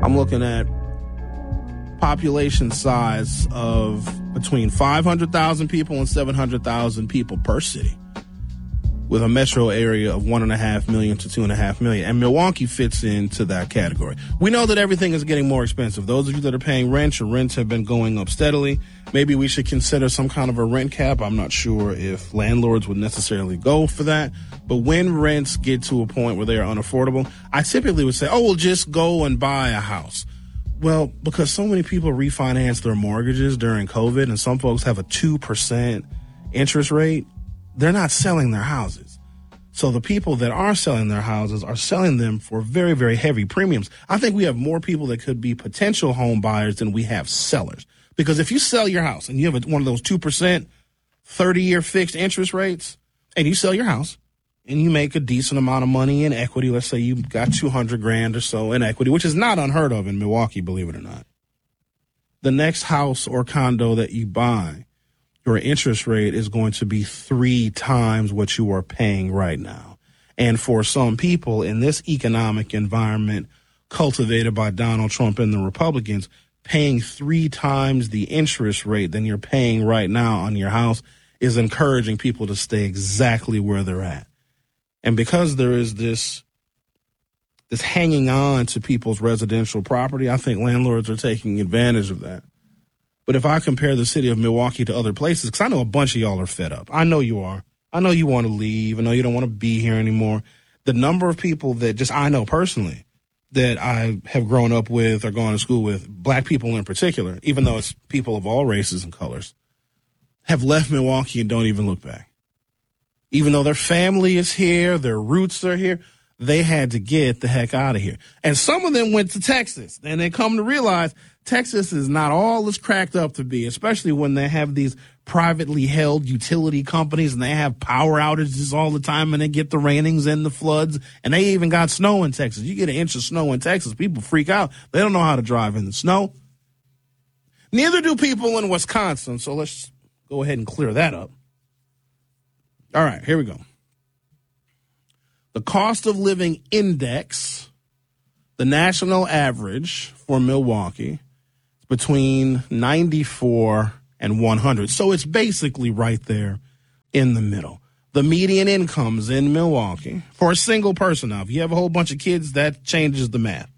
I'm looking at population size of between 500,000 people and 700,000 people per city, with a metro area of 1.5 million to 2.5 million. And Milwaukee fits into that category. We know that everything is getting more expensive. Those of you that are paying rent, your rents have been going up steadily. Maybe we should consider some kind of a rent cap. I'm not sure if landlords would necessarily go for that. But when rents get to a point where they are unaffordable, I typically would say, well, just go and buy a house. Well, because so many people refinance their mortgages during COVID, and some folks have a 2% interest rate, they're not selling their houses. So the people that are selling their houses are selling them for very, very heavy premiums. I think we have more people that could be potential home buyers than we have sellers. Because if you sell your house and you have one of those 2%, 30-year fixed interest rates, and you sell your house and you make a decent amount of money in equity, let's say you got $200,000 or so in equity, which is not unheard of in Milwaukee, believe it or not. The next house or condo that you buy, your interest rate is going to be 3 times what you are paying right now. And for some people in this economic environment cultivated by Donald Trump and the Republicans, paying 3 times the interest rate than you're paying right now on your house is encouraging people to stay exactly where they're at. And because there is this hanging on to people's residential property, I think landlords are taking advantage of that. But if I compare the city of Milwaukee to other places, because I know a bunch of y'all are fed up. I know you are. I know you want to leave. I know you don't want to be here anymore. The number of people that just I know personally that I have grown up with or gone to school with, black people in particular, even though it's people of all races and colors, have left Milwaukee and don't even look back. Even though their family is here, their roots are here, they had to get the heck out of here. And some of them went to Texas, and they come to realize Texas is not all it's cracked up to be, especially when they have these privately held utility companies and they have power outages all the time and they get the rainings and the floods, and they even got snow in Texas. You get an inch of snow in Texas, people freak out. They don't know how to drive in the snow. Neither do people in Wisconsin, so let's go ahead and clear that up. All right, here we go. The cost of living index, the national average for Milwaukee, is between 94 and 100. So it's basically right there in the middle. The median incomes in Milwaukee for a single person. Now, if you have a whole bunch of kids, that changes the math.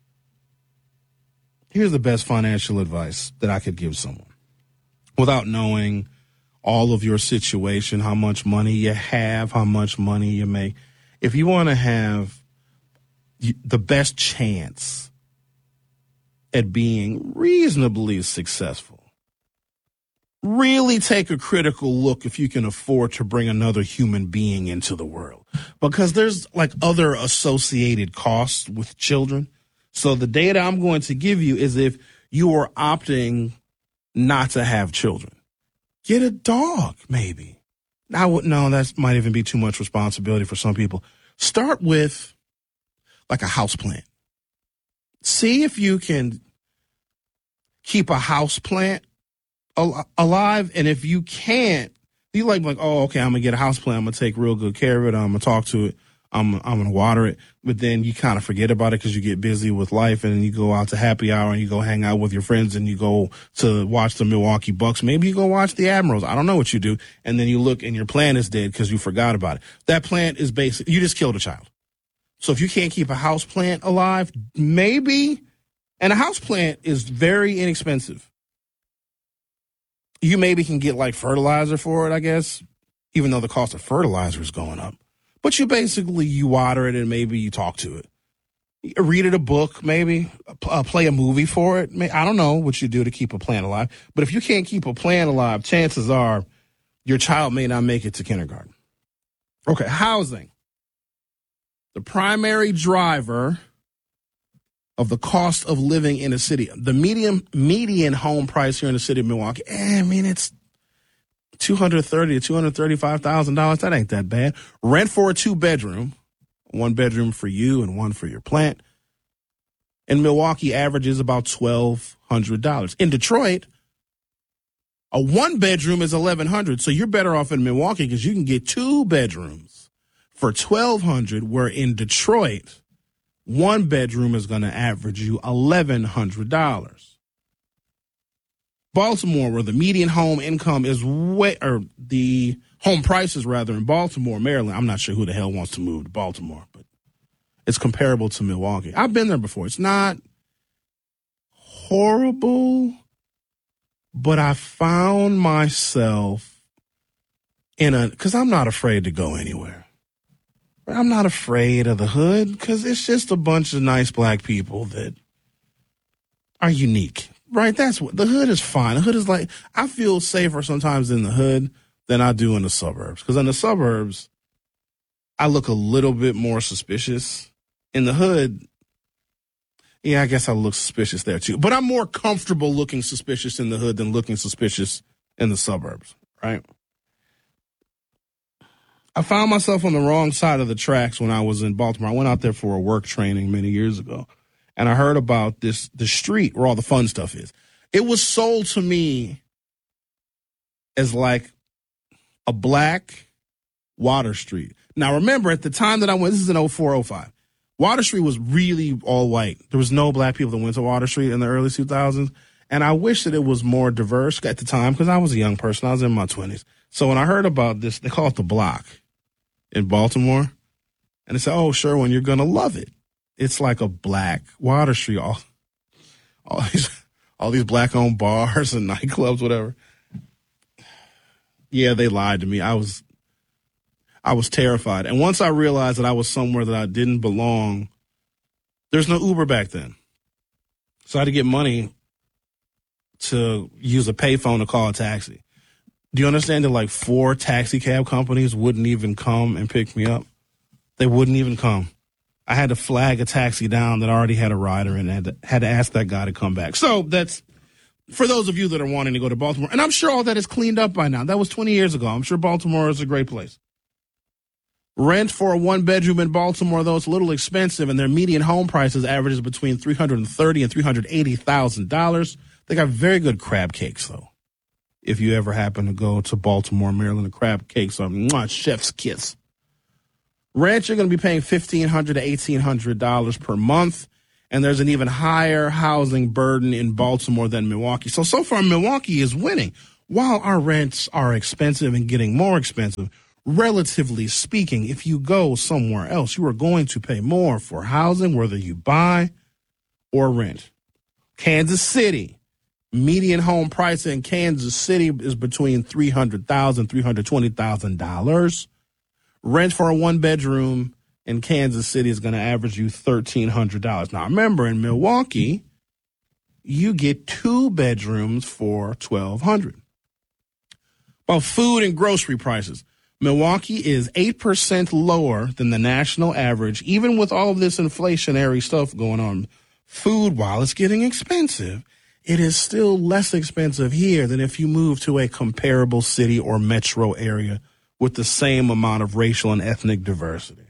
Here's the best financial advice that I could give someone without knowing all of your situation, how much money you have, how much money you make. If you want to have the best chance at being reasonably successful, really take a critical look if you can afford to bring another human being into the world, because there's like other associated costs with children. So the data I'm going to give you is if you are opting not to have children, get a dog, maybe. No, that might even be too much responsibility for some people. Start with like a house plant. See if you can keep a house plant alive. And if you can't, you like, oh, okay, I'm going to get a house plant. I'm going to take real good care of it. I'm going to talk to it. I'm going to water it. But then you kind of forget about it because you get busy with life, and then you go out to happy hour and you go hang out with your friends and you go to watch the Milwaukee Bucks. Maybe you go watch the Admirals. I don't know what you do. And then you look and your plant is dead because you forgot about it. That plant is basic. You just killed a child. So if you can't keep a house plant alive, maybe, and a house plant is very inexpensive. You maybe can get like fertilizer for it, I guess, even though the cost of fertilizer is going up. But you water it and maybe you talk to it. Read it a book, maybe play a movie for it. I don't know what you do to keep a plant alive. But if you can't keep a plant alive, chances are your child may not make it to kindergarten. Okay, housing. The primary driver of the cost of living in a city. The median home price here in the city of Milwaukee, it's $230,000 to $235,000. That ain't that bad. Rent for a 2-bedroom, 1 bedroom for you and 1 for your plant. In Milwaukee, averages about $1,200. In Detroit, a 1-bedroom is $1,100. So you're better off in Milwaukee because you can get 2 bedrooms for $1,200. Where in Detroit, one bedroom is going to average you $1,100. Baltimore, where the median home income is the home prices rather in Baltimore, Maryland. I'm not sure who the hell wants to move to Baltimore, but it's comparable to Milwaukee. I've been there before. It's not horrible, but I found myself because I'm not afraid to go anywhere. I'm not afraid of the hood because it's just a bunch of nice black people that are unique, right? That's what the hood is fine. The hood is like, I feel safer sometimes in the hood than I do in the suburbs, because in the suburbs, I look a little bit more suspicious. In the hood, yeah, I guess I look suspicious there too, but I'm more comfortable looking suspicious in the hood than looking suspicious in the suburbs, right? I found myself on the wrong side of the tracks when I was in Baltimore. I went out there for a work training many years ago, and I heard about the street where all the fun stuff is. It was sold to me as like a black Water Street. Now, remember, at the time that I went, this is in 04, 05, Water Street was really all white. There was no black people that went to Water Street in the early 2000s, and I wish that it was more diverse at the time because I was a young person. I was in my 20s. So when I heard about this, they call it the Block in Baltimore, and they said, "Oh, Sherwin, you're gonna love it. It's like a black Water Street, all these black-owned bars and nightclubs, whatever." Yeah, they lied to me. I was terrified, and once I realized that I was somewhere that I didn't belong, there's no Uber back then, so I had to get money to use a payphone to call a taxi. Do you understand that like 4 taxi cab companies wouldn't even come and pick me up? They wouldn't even come. I had to flag a taxi down that already had a rider and had to ask that guy to come back. So that's for those of you that are wanting to go to Baltimore. And I'm sure all that is cleaned up by now. That was 20 years ago. I'm sure Baltimore is a great place. Rent for a one-bedroom in Baltimore, though, it's a little expensive, and their median home prices averages between $330,000 and $380,000. They got very good crab cakes, though. If you ever happen to go to Baltimore, Maryland, the crab cakes are chef's kiss. Rent, you're going to be paying $1,500 to $1,800 per month, and there's an even higher housing burden in Baltimore than Milwaukee. So far, Milwaukee is winning. While our rents are expensive and getting more expensive, relatively speaking, if you go somewhere else, you are going to pay more for housing, whether you buy or rent. Kansas City. Median home price in Kansas City is between $300,000 and $320,000. Rent for a one-bedroom in Kansas City is going to average you $1,300. Now, remember, in Milwaukee, you get 2 bedrooms for $1,200. About food and grocery prices, Milwaukee is 8% lower than the national average, even with all of this inflationary stuff going on. Food, while it's getting expensive, it is still less expensive here than if you move to a comparable city or metro area with the same amount of racial and ethnic diversity.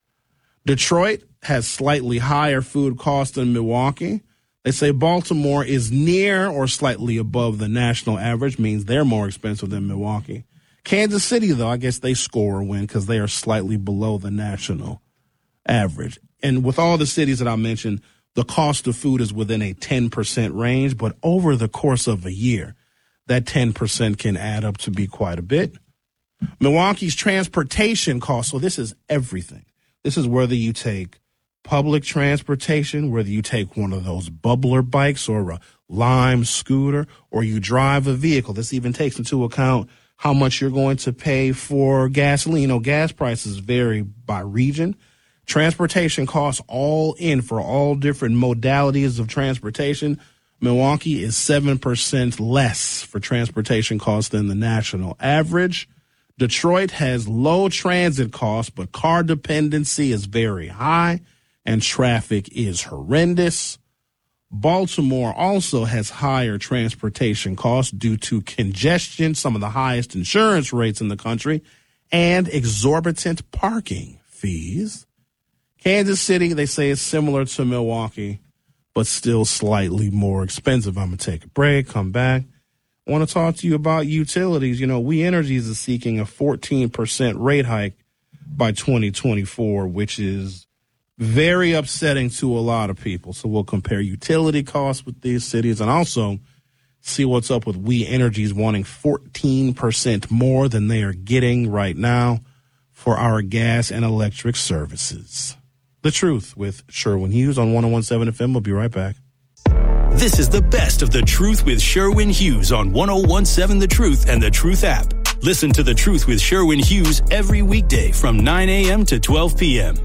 Detroit has slightly higher food costs than Milwaukee. They say Baltimore is near or slightly above the national average, means they're more expensive than Milwaukee. Kansas City, though, I guess they score a win because they are slightly below the national average. And with all the cities that I mentioned, the cost of food is within a 10% range, but over the course of a year, that 10% can add up to be quite a bit. Milwaukee's transportation costs, so this is everything. This is whether you take public transportation, whether you take one of those bubbler bikes or a Lime scooter, or you drive a vehicle. This even takes into account how much you're going to pay for gasoline. You know, gas prices vary by region. Transportation costs all in for all different modalities of transportation. Milwaukee is 7% less for transportation costs than the national average. Detroit has low transit costs, but car dependency is very high and traffic is horrendous. Baltimore also has higher transportation costs due to congestion, some of the highest insurance rates in the country, and exorbitant parking fees. Kansas City, they say, is similar to Milwaukee, but still slightly more expensive. I'm going to take a break, come back. I want to talk to you about utilities. You know, We Energies is seeking a 14% rate hike by 2024, which is very upsetting to a lot of people. So we'll compare utility costs with these cities and also see what's up with We Energies wanting 14% more than they are getting right now for our gas and electric services. The Truth with Sherwin Hughes on 101.7 FM. We'll be right back. This is the best of The Truth with Sherwin Hughes on 101.7 The Truth and The Truth app. Listen to The Truth with Sherwin Hughes every weekday from 9 a.m. to 12 p.m.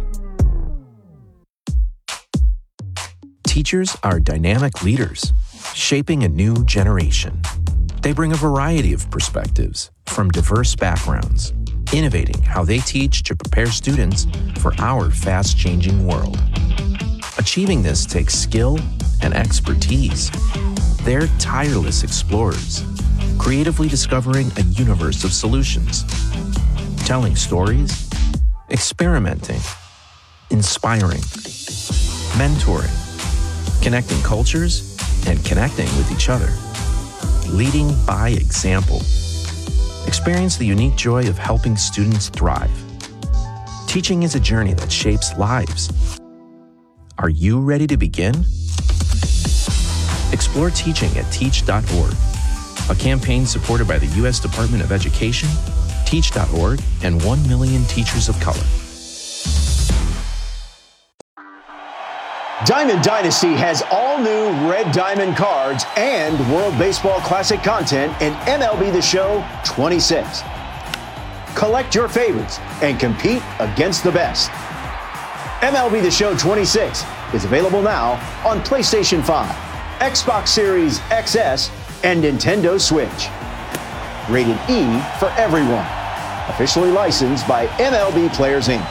Teachers are dynamic leaders, shaping a new generation. They bring a variety of perspectives from diverse backgrounds, innovating how they teach to prepare students for our fast-changing world. Achieving this takes skill and expertise. They're tireless explorers, creatively discovering a universe of solutions, telling stories, experimenting, inspiring, mentoring, connecting cultures, and connecting with each other. Leading by example. Experience the unique joy of helping students thrive. Teaching is a journey that shapes lives. Are you ready to begin? Explore teaching at teach.org, a campaign supported by the U.S. Department of Education, Teach.org, and 1 million teachers of color. Diamond Dynasty has all new Red Diamond cards and World Baseball Classic content in MLB The Show 26. Collect your favorites and compete against the best. MLB The Show 26 is available now on PlayStation 5, Xbox Series XS, and Nintendo Switch. Rated E for everyone. Officially licensed by MLB Players Inc.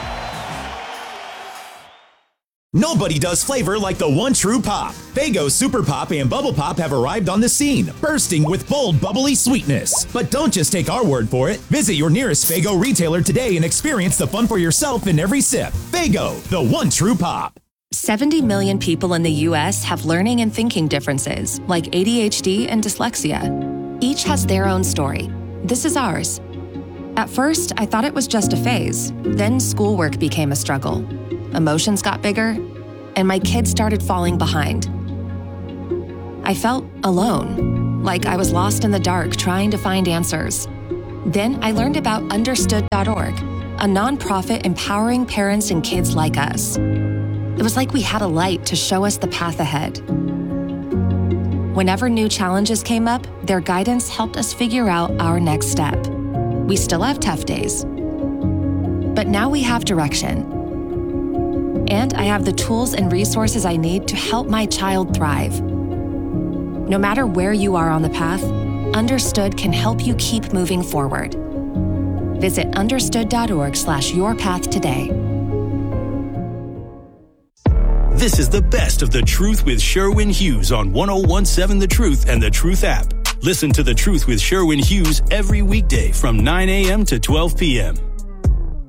Nobody does flavor like the one true pop. Faygo Super Pop and Bubble Pop have arrived on the scene, bursting with bold, bubbly sweetness. But don't just take our word for it. Visit your nearest Faygo retailer today and experience the fun for yourself in every sip. Faygo, the one true pop. 70 million people in the U.S. have learning and thinking differences, like ADHD and dyslexia. Each has their own story. This is ours. At first, I thought it was just a phase. Then schoolwork became a struggle. Emotions got bigger, and my kids started falling behind. I felt alone, like I was lost in the dark trying to find answers. Then I learned about Understood.org, a nonprofit empowering parents and kids like us. It was like we had a light to show us the path ahead. Whenever new challenges came up, their guidance helped us figure out our next step. We still have tough days, but now we have direction. And I have the tools and resources I need to help my child thrive. No matter where you are on the path, Understood can help you keep moving forward. Visit understood.org/yourpath today. This is the best of The Truth with Sherwin Hughes on 101.7 The Truth and The Truth app. Listen to The Truth with Sherwin Hughes every weekday from 9 a.m. to 12 p.m.